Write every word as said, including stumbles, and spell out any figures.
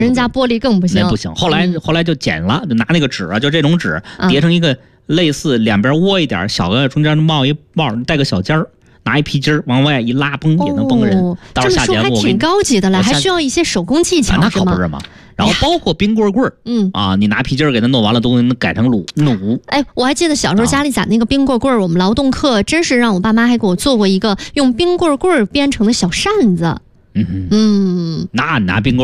人家玻璃更不行， 那不行。后来、嗯、后来就剪了，就拿那个纸啊，就这种纸叠成一个类似两边窝一点，小个中间冒一帽，带个小尖儿。拿一皮筋儿往外一拉，嘣也能绷人。哦、到时候下节目这么说还挺高级的了，还需要一些手工技巧， 啊、那可不是吗？然后包括冰棍棍儿， 嗯啊，你拿皮筋儿给它弄完了，都能改成卤卤。 哎，我还记得小时候家里攒那个冰棍棍儿，我们劳动课真是让我爸妈还给我做过一个用冰棍棍儿编成的小扇子。 嗯嗯， 嗯， 那拿冰棍